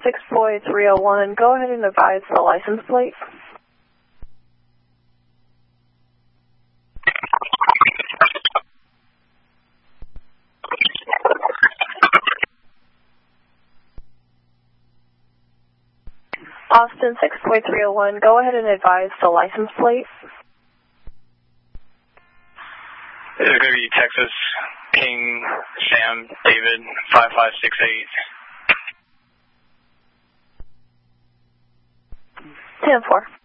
6-301, go ahead and advise the license plate. Austin 6-301, go ahead and advise the license plate. This is going to be Texas King Sam David 5568. 10-4.